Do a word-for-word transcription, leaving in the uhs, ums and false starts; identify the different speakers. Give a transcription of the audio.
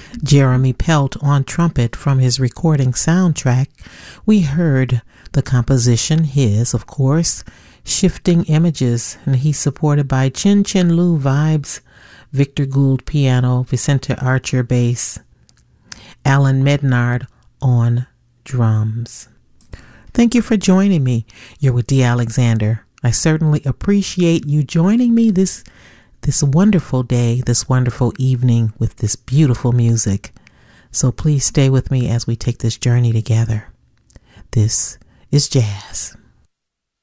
Speaker 1: Jeremy Pelt on trumpet from his recording soundtrack. We heard the composition, his, of course, Shifting Images, and he's supported by Chin Chin Lu Vibes, Victor Gould piano, Vicente Archer bass, Alan Mednard on drums. Thank you for joining me. You're with Dee Alexander. I certainly appreciate you joining me this this wonderful day, this wonderful evening with this beautiful music. So please stay with me as we take this journey together. This is jazz.